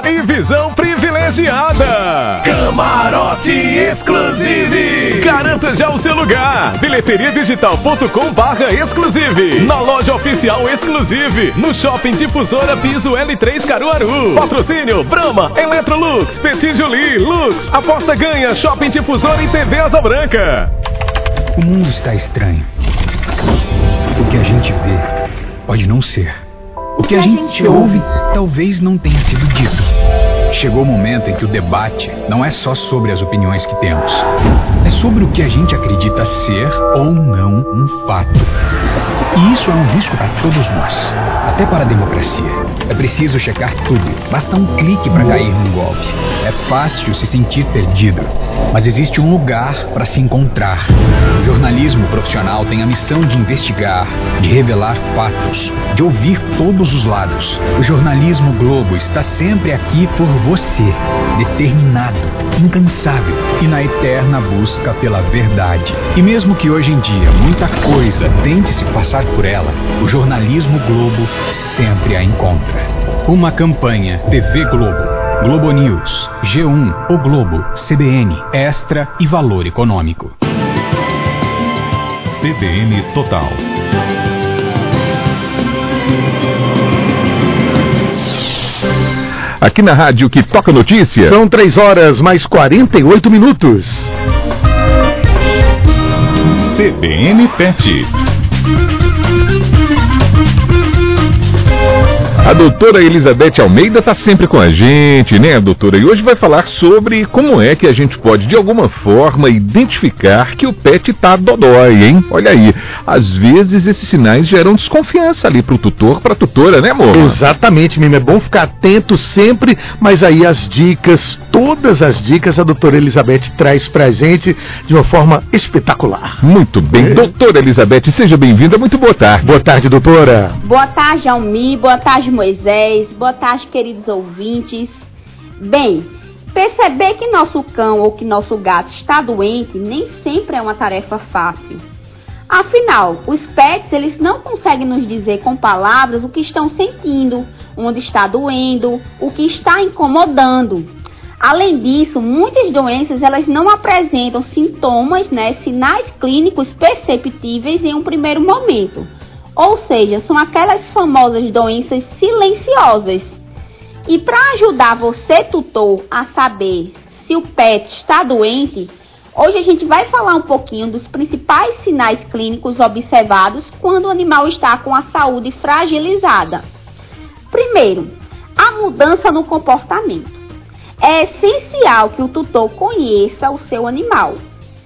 e visão privilegiada. Camarote Exclusive. Garanta já o seu lugar. bilheteriadigital.com/exclusive. Na loja oficial Exclusive. No Shopping Difusora Piso L3 Caruaru. Patrocínio Brahma, Electrolux, Petit Jolie, Lux, Aposta Ganha, Shopping Difusora e TV Asa Branca. O mundo está estranho. O que a gente vê pode não ser. O que a gente ouve talvez não tenha sido dito. Chegou o momento em que o debate não é só sobre as opiniões que temos. É sobre o que a gente acredita ser ou não um fato. E isso é um risco para todos nós, até para a democracia. É preciso checar tudo. Basta um clique para cair num golpe. É fácil se sentir perdido, mas existe um lugar para se encontrar. O jornalismo profissional tem a missão de investigar, de revelar fatos, de ouvir todos os lados. O jornalismo Globo está sempre aqui por você, determinado, incansável e na eterna busca pela verdade. E mesmo que hoje em dia muita coisa tente se passar por ela, o jornalismo Globo sempre a encontra. Uma campanha TV Globo, Globo News, G1, O Globo, CBN, Extra e Valor Econômico. CBN Total. Aqui na rádio que toca notícia. São 3 horas mais 48 minutos. CBN Pet. A doutora Elizabeth Almeida está sempre com a gente, né, doutora? E hoje vai falar sobre como é que a gente pode, de alguma forma, identificar que o pet tá dodói, hein? Olha aí, às vezes esses sinais geram desconfiança ali pro tutor, pra tutora, né, amor? Exatamente, Mimi, é bom ficar atento sempre, mas aí as dicas, todas as dicas a doutora Elizabeth traz pra gente de uma forma espetacular. Muito bem, doutora Elizabeth, seja bem-vinda, muito boa tarde. Boa tarde, doutora. Boa tarde, Almi, boa tarde, Moisés, boa tarde, queridos ouvintes. Bem, perceber que nosso cão ou que nosso gato está doente nem sempre é uma tarefa fácil. Afinal, os pets, eles não conseguem nos dizer com palavras o que estão sentindo, onde está doendo, o que está incomodando. Além disso, muitas doenças, elas não apresentam sintomas, sinais clínicos perceptíveis em um primeiro momento. Ou seja, são aquelas famosas doenças silenciosas. E para ajudar você, tutor, a saber se o pet está doente, hoje a gente vai falar um pouquinho dos principais sinais clínicos observados quando o animal está com a saúde fragilizada. Primeiro, a mudança no comportamento. É essencial que o tutor conheça o seu animal.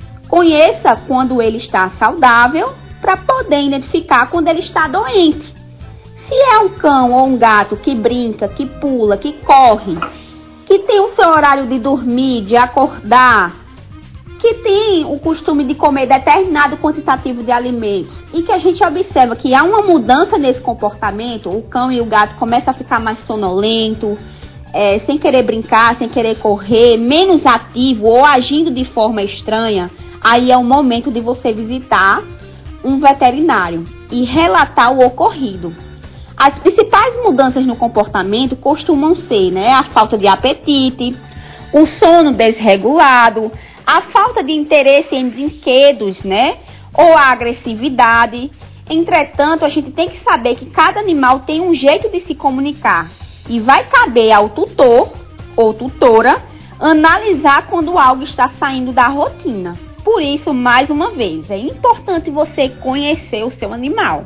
Conheça quando ele está saudável, para poder identificar quando ele está doente. Se é um cão ou um gato que brinca, que pula, que corre, que tem o seu horário de dormir, de acordar, que tem o costume de comer determinado quantitativo de alimentos e que a gente observa que há uma mudança nesse comportamento, o cão e o gato começam a ficar mais sonolento, sem querer brincar, sem querer correr, menos ativo ou agindo de forma estranha, aí é o momento de você visitar um veterinário e relatar o ocorrido. As principais mudanças no comportamento costumam ser, a falta de apetite, o sono desregulado, a falta de interesse em brinquedos, ou a agressividade. Entretanto, a gente tem que saber que cada animal tem um jeito de se comunicar e vai caber ao tutor ou tutora analisar quando algo está saindo da rotina. Por isso, mais uma vez, é importante você conhecer o seu animal.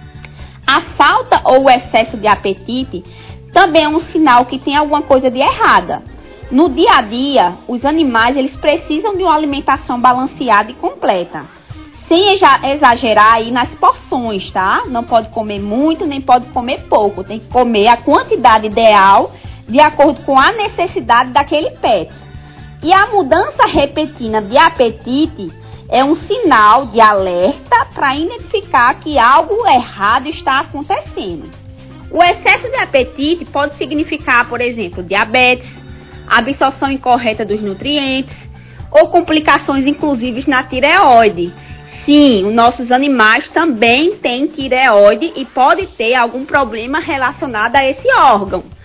A falta ou o excesso de apetite também é um sinal que tem alguma coisa de errada. No dia a dia, os animais eles precisam de uma alimentação balanceada e completa. Sem exagerar aí nas porções, tá? Não pode comer muito, nem pode comer pouco. Tem que comer a quantidade ideal de acordo com a necessidade daquele pet. E a mudança repentina de apetite é um sinal de alerta para identificar que algo errado está acontecendo. O excesso de apetite pode significar, por exemplo, diabetes, absorção incorreta dos nutrientes ou complicações inclusive na tireoide. Sim, os nossos animais também têm tireoide e pode ter algum problema relacionado a esse órgão.